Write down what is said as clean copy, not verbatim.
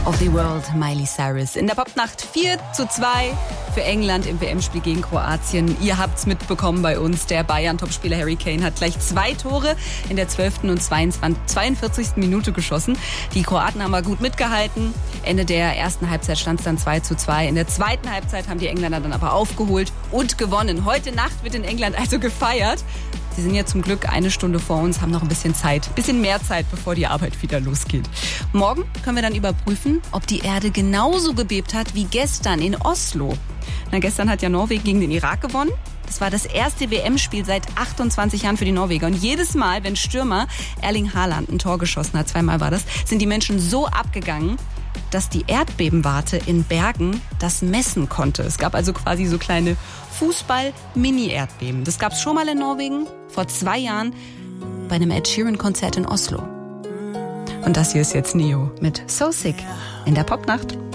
of the World, Miley Cyrus. In der Popnacht 4:2 für England im WM-Spiel gegen Kroatien. Ihr habt's mitbekommen bei uns. Der Bayern-Topspieler Harry Kane hat gleich 2 Tore in der 12. und 42. Minute geschossen. Die Kroaten haben aber gut mitgehalten. Ende der ersten Halbzeit stand es dann 2:2. In der zweiten Halbzeit haben die Engländer dann aber aufgeholt und gewonnen. Heute Nacht wird in England also gefeiert. Sie sind ja zum Glück eine Stunde vor uns, haben noch ein bisschen Zeit, bisschen mehr Zeit, bevor die Arbeit wieder losgeht. Morgen können wir dann überprüfen, ob die Erde genauso gebebt hat wie gestern in Oslo. Gestern hat ja Norwegen gegen den Irak gewonnen. Das war das erste WM-Spiel seit 28 Jahren für die Norweger. Und jedes Mal, wenn Stürmer Erling Haaland ein Tor geschossen hat, 2-mal war das, sind die Menschen so abgegangen, dass die Erdbebenwarte in Bergen das messen konnte. Es gab also quasi so kleine Fußball-Mini-Erdbeben. Das gab es schon mal in Norwegen, vor 2 Jahren, bei einem Ed Sheeran-Konzert in Oslo. Und das hier ist jetzt Neo mit So Sick in der Popnacht.